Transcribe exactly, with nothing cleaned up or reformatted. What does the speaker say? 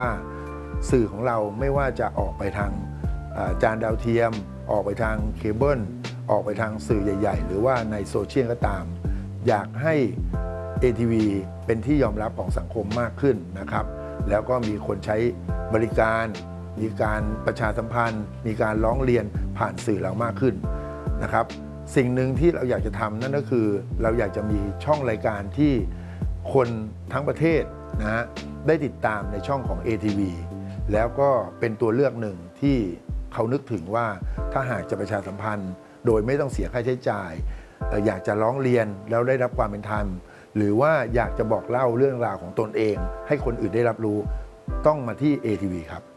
สื่อของเราไม่ว่าจะออกไปทางจานดาวเทียมออกไปทางเคเบิลออกไปทางสื่อใหญ่ๆหรือว่าในโซเชียลก็ตามอยากให้ เอ ที วี เป็นที่ยอมรับของสังคมมากขึ้นนะครับแล้วก็มีคนใช้บริการมีการประชาสัมพันธ์มีการร้องเรียนผ่านสื่อเรามากขึ้นนะครับสิ่งหนึ่งที่เราอยากจะทำนั่นก็คือเราอยากจะมีช่องรายการที่คนทั้งประเทศนะฮะได้ติดตามในช่องของ เอ ที วี แล้วก็เป็นตัวเลือกหนึ่งที่เขานึกถึงว่าถ้าหากจะประชาสัมพันธ์โดยไม่ต้องเสียค่าใช้จ่ายอยากจะร้องเรียนแล้วได้รับความเป็นธรรมหรือว่าอยากจะบอกเล่าเรื่องราวของตนเองให้คนอื่นได้รับรู้ต้องมาที่ เอ ที วี ครับ